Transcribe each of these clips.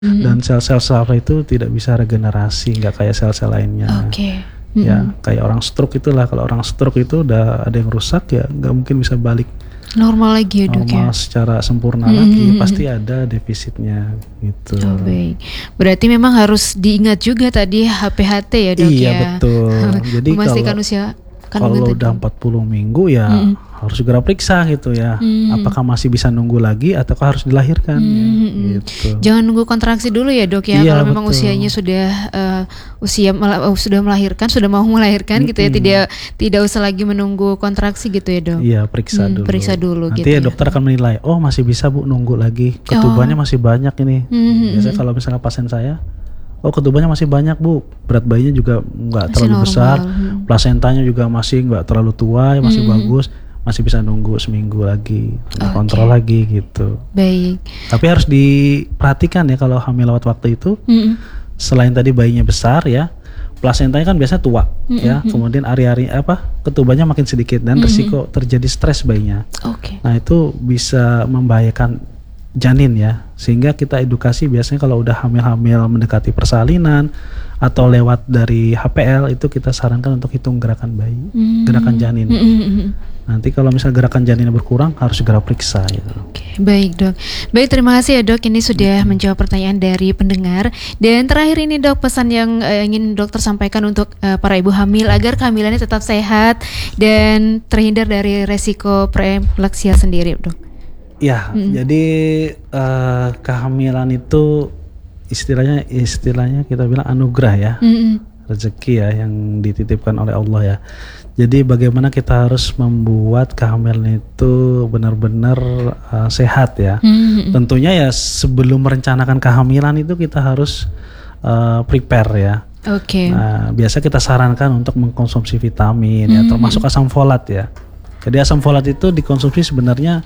dan sel-sel saraf itu tidak bisa regenerasi, nggak kayak sel-sel lainnya. Oke. Ya kayak orang stroke itulah, kalau orang stroke itu udah ada yang rusak ya nggak mungkin bisa balik Normal lagi ya dok ya. normal secara sempurna lagi, pasti ada defisitnya gitu. Oh, baik. Berarti memang harus diingat juga tadi HPHT ya dok Iya ya. betul. Jadi Memastikan usia kalau udah 40 minggu ya harus segera periksa gitu ya. Apakah masih bisa nunggu lagi ataukah harus dilahirkan ya, gitu. Jangan nunggu kontraksi dulu ya dok ya. Iya, Kalau memang betul. usianya sudah sudah melahirkan, sudah mau melahirkan gitu ya, tidak usah lagi menunggu kontraksi gitu ya dok. Iya, periksa dulu. Periksa dulu Nanti gitu ya. dokter akan menilai, oh masih bisa Bu nunggu lagi, ketubannya masih banyak ini. Biasanya kalau misalnya pasien saya, oh ketubannya masih banyak Bu, berat bayinya juga nggak terlalu normal. besar, plasentanya juga masih nggak terlalu tua, masih bagus, masih bisa nunggu seminggu lagi, kontrol lagi gitu. Baik. Tapi harus diperhatikan ya kalau hamil lewat waktu itu, selain tadi bayinya besar ya, plasentanya kan biasanya tua ya, kemudian ari-ari ketubannya makin sedikit dan risiko terjadi stres bayinya. Oke. Nah itu bisa membahayakan janin ya, sehingga kita edukasi biasanya kalau udah hamil-hamil mendekati persalinan atau lewat dari HPL itu kita sarankan untuk hitung gerakan bayi, gerakan janin. Nanti kalau misalnya gerakan janinnya berkurang harus segera periksa gitu. Oke, baik dok. Baik, terima kasih ya dok. Ini sudah menjawab pertanyaan dari pendengar. Dan terakhir ini dok, pesan yang ingin dokter sampaikan untuk para ibu hamil agar kehamilannya tetap sehat dan terhindar dari resiko preekleksia sendiri dok. Ya, jadi kehamilan itu istilahnya kita bilang anugerah ya, rezeki ya yang dititipkan oleh Allah ya. Jadi bagaimana kita harus membuat kehamilan itu benar-benar sehat ya. Tentunya ya sebelum merencanakan kehamilan itu kita harus prepare ya. Oke. Nah, biasa kita sarankan untuk mengkonsumsi vitamin ya, termasuk asam folat ya. Jadi asam folat itu dikonsumsi sebenarnya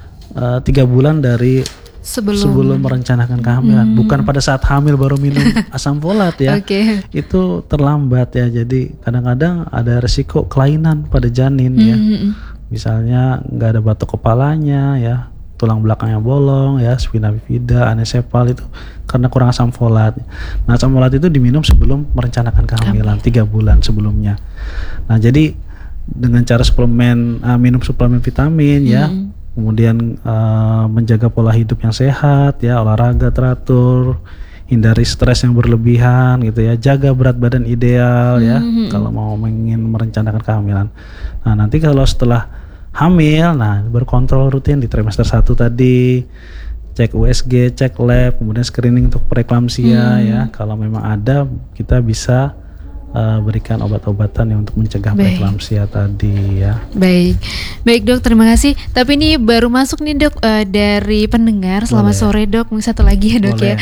3 bulan dari sebelum merencanakan kehamilan, bukan pada saat hamil baru minum asam folat ya. Itu terlambat ya. Jadi kadang-kadang ada resiko kelainan pada janin ya. Misalnya nggak ada batuk kepalanya ya, tulang belakangnya bolong ya, spina bifida, anecepal itu karena kurang asam folat. Nah asam folat itu diminum sebelum merencanakan kehamilan 3 bulan sebelumnya. Nah jadi dengan cara minum suplemen vitamin ya, kemudian menjaga pola hidup yang sehat ya, olahraga teratur, hindari stres yang berlebihan gitu ya, jaga berat badan ideal ya kalau mau ingin merencanakan kehamilan. Nah nanti kalau setelah hamil, nah berkontrol rutin di trimester 1 tadi, cek USG, cek lab, kemudian screening untuk preeklamsia ya. Kalau memang ada, kita bisa berikan obat-obatan yang untuk mencegah preeklamsia tadi ya. Baik dok, terima kasih. Tapi ini baru masuk nih dok dari pendengar. Selamat sore dok, mungkin satu lagi ya dok. Boleh.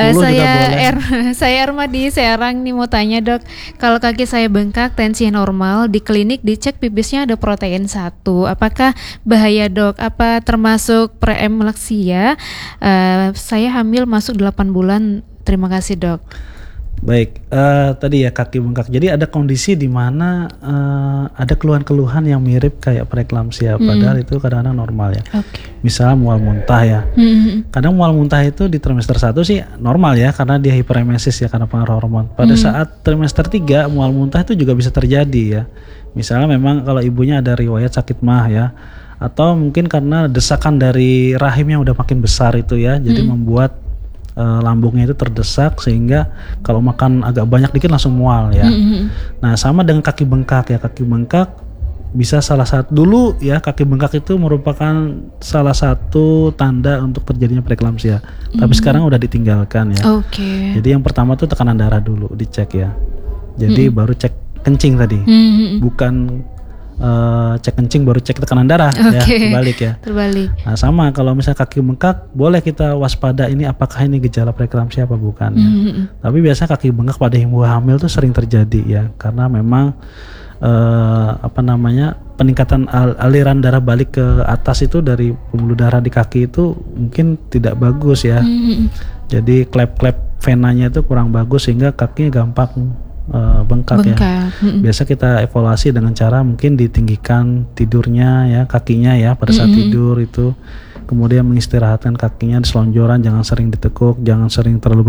Ya. Saya Erma di Serang nih mau tanya dok, kalau kaki saya bengkak, tensi normal, di klinik dicek pipisnya ada protein 1, apakah bahaya dok? Apa termasuk preeklamsia? Saya hamil masuk 8 bulan. Terima kasih dok. Baik, tadi ya kaki bengkak. Jadi ada kondisi di mana ada keluhan-keluhan yang mirip kayak preeklamsia, padahal itu kadang-kadang normal ya. Misalnya mual muntah ya. Kadang mual muntah itu di trimester 1 sih normal ya, karena dia hiperemesis ya karena pengaruh hormon. Pada saat trimester 3 mual muntah itu juga bisa terjadi ya. Misalnya memang kalau ibunya ada riwayat sakit mah ya, atau mungkin karena desakan dari rahimnya udah makin besar itu ya, jadi membuat lambungnya itu terdesak sehingga kalau makan agak banyak dikit langsung mual ya. Nah sama dengan kaki bengkak ya, kaki bengkak bisa salah satu dulu ya, kaki bengkak itu merupakan salah satu tanda untuk terjadinya preeklamsia. Tapi sekarang udah ditinggalkan ya. Jadi yang pertama tuh tekanan darah dulu dicek ya. Jadi baru cek kencing tadi, bukan cek kencing baru cek tekanan darah ya, terbalik. Nah sama kalau misalnya kaki bengkak, boleh kita waspada ini apakah ini gejala preeklamsia apa bukan ya. Tapi biasanya kaki bengkak pada ibu hamil tuh sering terjadi ya, karena memang peningkatan aliran darah balik ke atas itu dari pembuluh darah di kaki itu mungkin tidak bagus ya. Jadi klep-klep venanya itu kurang bagus sehingga kakinya gampang bengkak ya. Biasa kita evaluasi dengan cara mungkin ditinggikan tidurnya ya, kakinya ya pada saat tidur itu, kemudian mengistirahatkan kakinya di selonjoran, jangan sering ditekuk, jangan sering terlalu